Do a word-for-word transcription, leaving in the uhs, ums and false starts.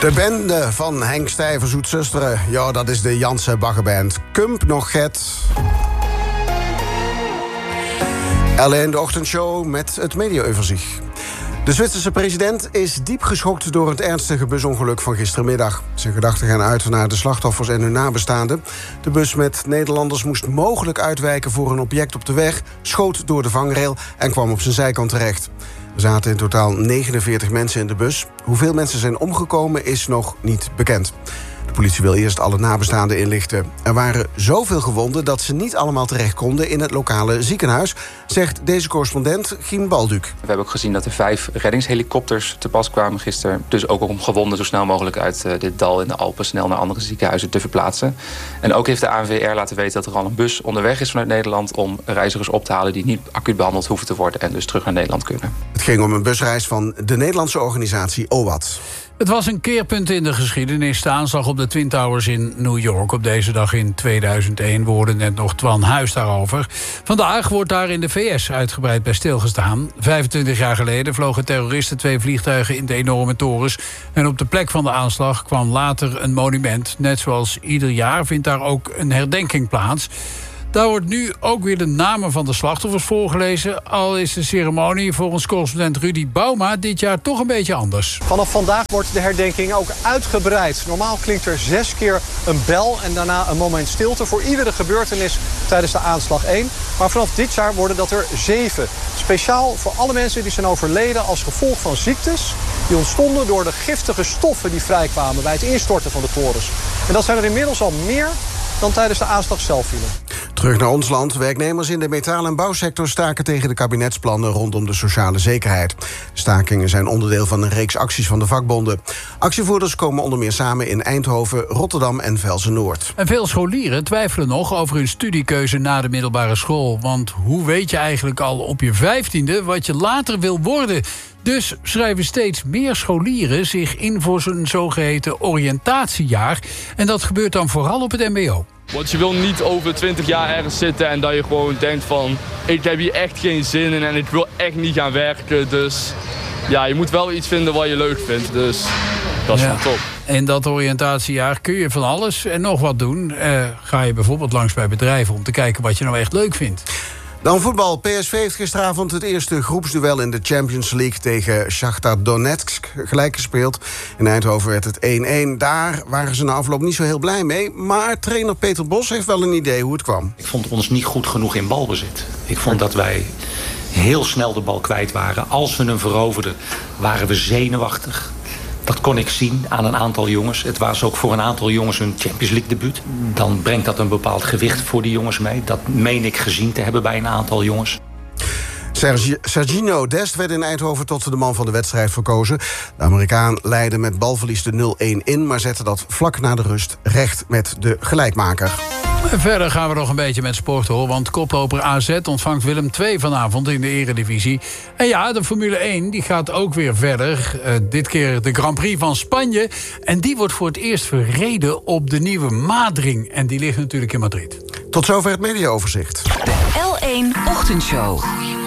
De bende van Henk Stijver Zoetzusteren. Ja, dat is de Janse Baggerband. Kump nog get. Alleen de ochtendshow met het mediaoverzicht. De Zwitserse president is diep geschokt door het ernstige busongeluk van gistermiddag. Zijn gedachten gaan uit naar de slachtoffers en hun nabestaanden. De bus met Nederlanders moest mogelijk uitwijken voor een object op de weg, schoot door de vangrail en kwam op zijn zijkant terecht. Er zaten in totaal negenenveertig mensen in de bus. Hoeveel mensen zijn omgekomen is nog niet bekend. De politie wil eerst alle nabestaanden inlichten. Er waren zoveel gewonden dat ze niet allemaal terecht konden in het lokale ziekenhuis, zegt deze correspondent Gien Balduc. We hebben ook gezien dat er vijf reddingshelikopters te pas kwamen gisteren. Dus ook om gewonden zo snel mogelijk uit dit dal in de Alpen snel naar andere ziekenhuizen te verplaatsen. En ook heeft de A N V R laten weten dat er al een bus onderweg is vanuit Nederland om reizigers op te halen die niet acuut behandeld hoeven te worden en dus terug naar Nederland kunnen. Het ging om een busreis van de Nederlandse organisatie O W A T. Het was een keerpunt in de geschiedenis. De aanslag op de Twin Towers in New York op deze dag in tweeduizend één. We hoorden net nog Twan Huis daarover. Vandaag wordt daar in de V S uitgebreid bij stilgestaan. vijfentwintig jaar geleden vlogen terroristen twee vliegtuigen in de enorme torens. En op de plek van de aanslag kwam later een monument. Net zoals ieder jaar vindt daar ook een herdenking plaats. Daar wordt nu ook weer de namen van de slachtoffers voorgelezen. Al is de ceremonie volgens correspondent Rudy Bouma dit jaar toch een beetje anders. Vanaf vandaag wordt de herdenking ook uitgebreid. Normaal klinkt er zes keer een bel en daarna een moment stilte voor iedere gebeurtenis tijdens de aanslag één. Maar vanaf dit jaar worden dat er zeven. Speciaal voor alle mensen die zijn overleden als gevolg van ziektes die ontstonden door de giftige stoffen die vrijkwamen bij het instorten van de torens. En dat zijn er inmiddels al meer dan tijdens de aanslag zelf vielen. Terug naar ons land. Werknemers in de metaal- en bouwsector staken tegen de kabinetsplannen rondom de sociale zekerheid. Stakingen zijn onderdeel van een reeks acties van de vakbonden. Actievoerders komen onder meer samen in Eindhoven, Rotterdam en Velzen-Noord. En veel scholieren twijfelen nog over hun studiekeuze na de middelbare school. Want hoe weet je eigenlijk al op je vijftiende wat je later wil worden? Dus schrijven steeds meer scholieren zich in voor zo'n zogeheten oriëntatiejaar. En dat gebeurt dan vooral op het M B O. Want je wil niet over twintig jaar ergens zitten en dat je gewoon denkt van, ik heb hier echt geen zin in en ik wil echt niet gaan werken. Dus ja, je moet wel iets vinden wat je leuk vindt. Dus dat is ja. wel top. In dat oriëntatiejaar kun je van alles en nog wat doen. Uh, ga je bijvoorbeeld langs bij bedrijven om te kijken wat je nou echt leuk vindt. Dan voetbal. P S V heeft gisteravond het eerste groepsduel in de Champions League tegen Shakhtar Donetsk gelijk gespeeld. In Eindhoven werd het één-één. Daar waren ze na afloop niet zo heel blij mee. Maar trainer Peter Bos heeft wel een idee hoe het kwam. Ik vond ons niet goed genoeg in balbezit. Ik vond dat wij heel snel de bal kwijt waren. Als we hem veroverden, waren we zenuwachtig. Dat kon ik zien aan een aantal jongens. Het was ook voor een aantal jongens hun Champions League debuut. Dan brengt dat een bepaald gewicht voor die jongens mee. Dat meen ik gezien te hebben bij een aantal jongens. Sergi- Serginho Dest werd in Eindhoven tot de man van de wedstrijd verkozen. De Amerikaan leidde met balverlies de nul-één in, maar zette dat vlak na de rust recht met de gelijkmaker. En verder gaan we nog een beetje met sport, hoor. Want koploper A Z ontvangt Willem twee vanavond in de Eredivisie. En ja, de Formule één die gaat ook weer verder. Uh, dit keer de Grand Prix van Spanje. En die wordt voor het eerst verreden op de nieuwe Madring. En die ligt natuurlijk in Madrid. Tot zover het mediaoverzicht. De L één Ochtendshow.